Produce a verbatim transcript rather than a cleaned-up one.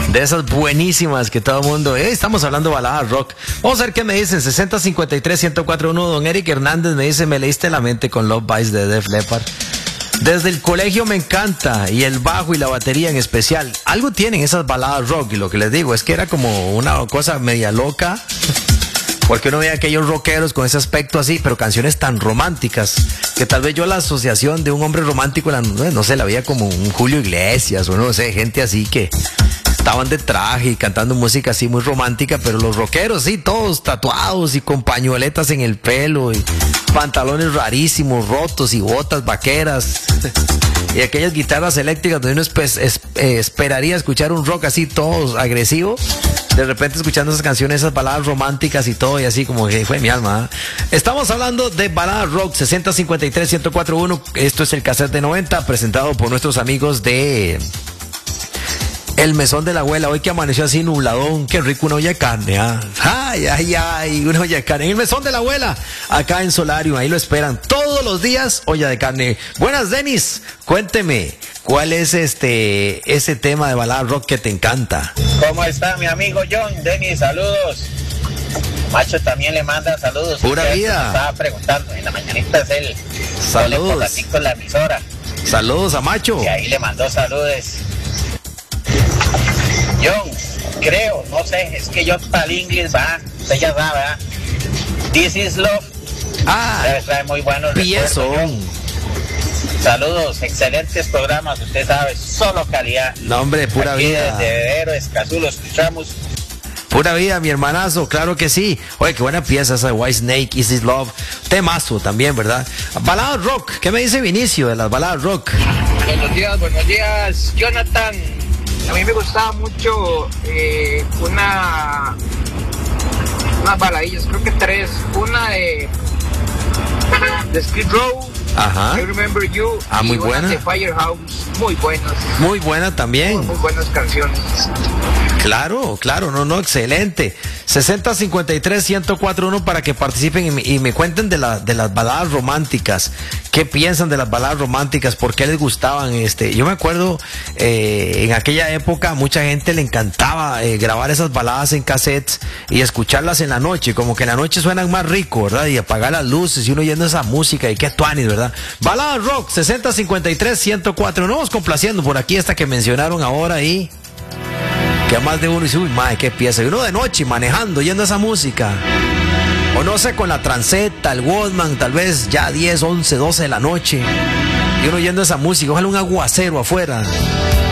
De esas buenísimas que todo el mundo... Eh, estamos hablando de baladas rock. Vamos a ver qué me dicen. sesenta cincuenta y tres ciento cuatro uno. Don Eric Hernández me dice: me leíste la mente con Love Bites de Def Leppard. Desde el colegio me encanta, y el bajo y la batería en especial. Algo tienen esas baladas rock, y lo que les digo es que era como una cosa media loca, porque uno veía aquellos rockeros con ese aspecto así, pero canciones tan románticas, que tal vez yo la asociación de un hombre romántico, la, no sé, la veía como un Julio Iglesias, o no sé, gente así que estaban de traje y cantando música así muy romántica, pero los rockeros sí, todos tatuados y con pañueletas en el pelo y pantalones rarísimos, rotos y botas vaqueras y aquellas guitarras eléctricas donde uno espe es, eh, esperaría escuchar un rock así todo agresivo, de repente escuchando esas canciones, esas baladas románticas y todo, y así como que fue mi alma, ¿eh? Estamos hablando de baladas rock. Sesenta cincuenta y tres ciento cuatro uno. Esto es el cassette de noventa, presentado por nuestros amigos de El Mesón de la Abuela. Hoy que amaneció así nubladón, qué rico una olla de carne, ¿ah? Ay, ay, ay, una olla de carne. En El Mesón de la Abuela, acá en Solarium, ahí lo esperan todos los días, olla de carne. Buenas, Denis, cuénteme, ¿cuál es este ese tema de balada rock que te encanta? ¿Cómo está mi amigo John? Denis, saludos. Macho también le manda saludos. Pura vida. Estaba preguntando, en la mañanita es él. Saludos. Con la emisora. Saludos a Macho. Y ahí le mandó saludos. John, creo, no sé, es que yo para el inglés, va, usted ya sabe, ¿verdad? This is Love. Ah, trae, trae muy buenos recuerdos. Saludos, excelentes programas, usted sabe, solo calidad. No, hombre, pura Aquí vida. Desde Héroes, Escazú, lo escuchamos. Pura vida, mi hermanazo, claro que sí. Oye, qué buena pieza esa de White Snake, Is This Love. Temazo también, ¿verdad? Baladas rock, ¿qué me dice Vinicio de las baladas rock? Buenos días, buenos días, Jonathan. A mí me gustaba mucho eh, una unas baladillas, creo que tres. Una de, de Skid Row, Ajá. I Remember You, ah, muy y buena. una de Firehouse, muy buenas. Muy buena también. Muy, muy buenas canciones. Claro, claro, no, no, excelente. sesenta cincuenta y tres ciento cuatro uno para que participen y me, y me cuenten de, la, de las baladas románticas. ¿Qué piensan de las baladas románticas? ¿Por qué les gustaban? Este, yo me acuerdo eh, en aquella época mucha gente le encantaba eh, grabar esas baladas en cassettes y escucharlas en la noche. Como que en la noche suenan más rico, ¿verdad? Y apagar las luces y uno oyendo esa música y qué tuanis, ¿verdad? Baladas rock, sesenta cincuenta y tres ciento cuatro. No vamos complaciendo por aquí esta que mencionaron ahora y... que a más de uno dice, uy, madre, qué pieza. Y uno de noche manejando, oyendo esa música. O no sé, con la transeta, el Walkman, tal vez ya diez, once, doce de la noche. Y uno oyendo esa música, ojalá un aguacero afuera.